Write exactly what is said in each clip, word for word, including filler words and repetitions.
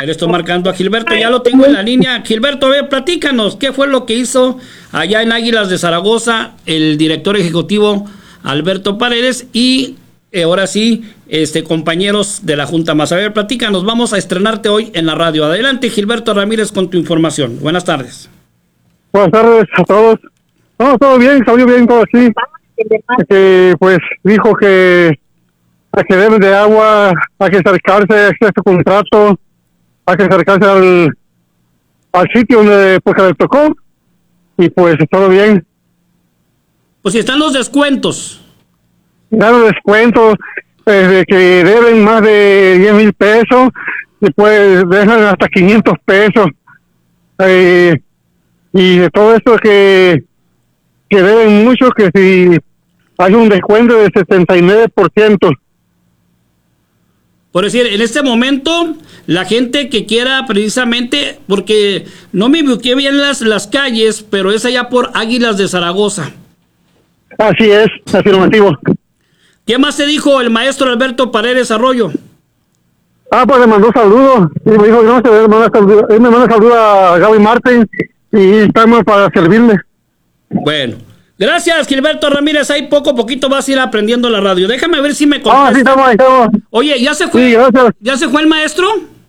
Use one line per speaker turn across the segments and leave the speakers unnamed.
Ahí le estoy marcando a Gilberto, ya lo tengo en la línea. Gilberto, a ver, platícanos, ¿qué fue lo que hizo allá en Águilas de Zaragoza el director ejecutivo Alberto Paredes y eh, ahora sí, este compañeros de la Junta Más? A ver, platícanos, vamos a estrenarte hoy en la radio. Adelante, Gilberto Ramírez, con tu información. Buenas tardes.
Buenas tardes a todos. No, todo bien, salió bien todo así. Que pues dijo que a que deben de agua, hay que acercarse a este contrato, hay que acercarse al, al sitio donde pues le tocó y pues todo bien.
Pues si están los descuentos.
Ya los descuentos, pues, de que deben más de diez mil pesos, después dejan hasta quinientos pesos. Eh, y de todo esto que, que deben mucho, que si hay un descuento de setenta y nueve por ciento.
Por decir, en este momento, la gente que quiera precisamente, porque no me ubiqué bien las, las calles, pero es allá por Águilas de Zaragoza.
Así es, afirmativo.
¿Qué más te dijo el maestro Alberto Paredes Arroyo?
Ah, pues le mandó saludos, y me dijo, no, él me manda saludos, él me manda saludos a Gaby Martín, y estamos para servirle.
Bueno. Gracias, Gilberto Ramírez. Ahí poco a poquito vas a ir aprendiendo la radio. Déjame ver si me contesta.
Ah, sí, estamos ahí, estamos.
Oye, ¿ya se fue?
Sí, gracias.
¿Ya se fue el maestro?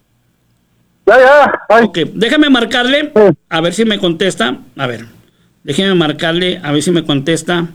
Ya, ya. Ay.
Ok, déjame marcarle,
Sí.
a ver si me contesta. A ver, déjeme marcarle, a ver si me contesta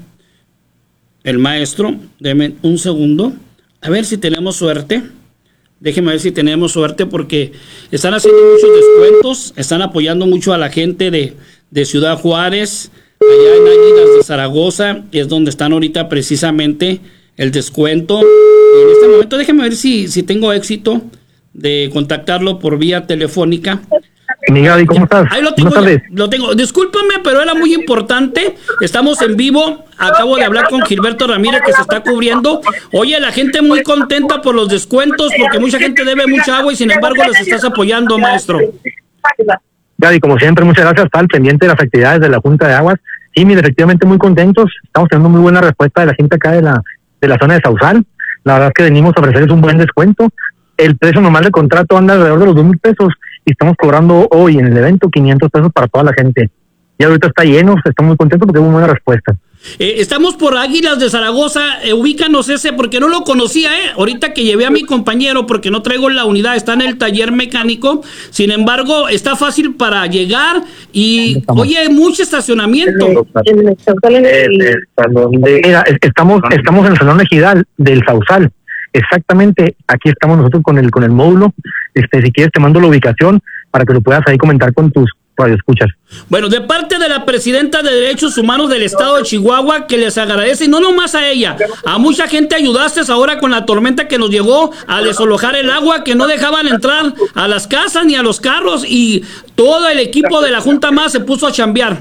el maestro. Deme un segundo. A ver si tenemos suerte. Déjeme ver si tenemos suerte porque están haciendo muchos descuentos. Están apoyando mucho a la gente de, de Ciudad Juárez. Allá en Águilas de Zaragoza es donde están ahorita precisamente el descuento. En este momento déjeme ver si, si tengo éxito de contactarlo por vía telefónica.
Miguel, ¿cómo estás?
Ahí lo tengo,
Buenas
ya,
tardes.
lo tengo. Discúlpame, pero era muy importante. Estamos en vivo. Acabo de hablar con Gilberto Ramírez que se está cubriendo. Oye, la gente muy contenta por los descuentos porque mucha gente debe mucha agua y sin embargo les estás apoyando, maestro.
Gaby, como siempre, muchas gracias. Está al pendiente de las actividades de la Junta de Aguas. Sí, mira, efectivamente muy contentos. Estamos teniendo muy buena respuesta de la gente acá de la de la zona de Sausal. La verdad es que venimos a ofrecerles un buen descuento. El precio normal del contrato anda alrededor de los dos mil pesos y estamos cobrando hoy en el evento quinientos pesos para toda la gente. Y ahorita está lleno, estamos muy contentos porque hubo muy buena respuesta.
Eh, estamos por Águilas de Zaragoza, eh, ubícanos ese, porque no lo conocía, eh. Ahorita que llevé a mi compañero, porque no traigo la unidad, está en el taller mecánico, sin embargo, está fácil para llegar y, oye, hay mucho estacionamiento.
Eh, eh, Mira, es- estamos, estamos en el Salón Ejidal del Sausal. Exactamente, aquí estamos nosotros con el, con el módulo. Este, si quieres te mando la ubicación para que lo puedas ahí comentar con tus radioescuchas.
Bueno, de parte de la presidenta de Derechos Humanos del Estado de Chihuahua, que les agradece, y no nomás a ella, a mucha gente ayudaste ahora con la tormenta que nos llegó a desalojar el agua, que no dejaban entrar a las casas ni a los carros, y todo el equipo de la Junta Más se puso a chambear.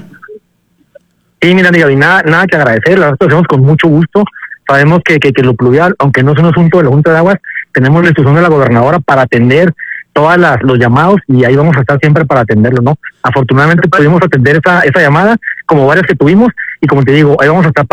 Sí, mira, Gaby, nada, nada que agradecer, la verdad lo hacemos con mucho gusto. Sabemos que, que, que lo pluvial, aunque no es un asunto de la Junta de Aguas, tenemos la instrucción de la gobernadora para atender todas las los llamados y ahí vamos a estar siempre para atenderlo, ¿no? Afortunadamente pudimos atender esa esa llamada, como varias que tuvimos, y como te digo, ahí vamos a estar para